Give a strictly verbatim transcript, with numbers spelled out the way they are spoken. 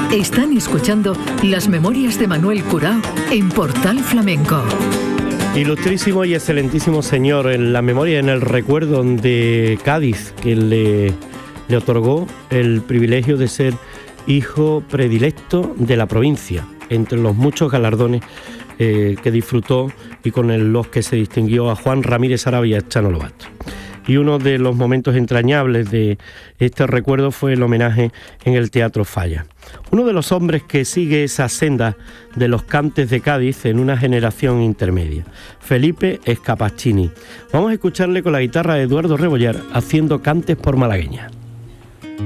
Están escuchando Las Memorias de Manuel Curao en Portal Flamenco. Ilustrísimo y excelentísimo señor, en la memoria y en el recuerdo de Cádiz, que le, le otorgó el privilegio de ser hijo predilecto de la provincia, entre los muchos galardones eh, que disfrutó y con el, los que se distinguió a Juan Ramírez Arabia y a Chano Lobato. Y uno de los momentos entrañables de este recuerdo fue el homenaje en el Teatro Falla. Uno de los hombres que sigue esa senda de los cantes de Cádiz en una generación intermedia, Felipe Scapacchini. Vamos a escucharle con la guitarra de Eduardo Rebollar haciendo cantes por malagueña.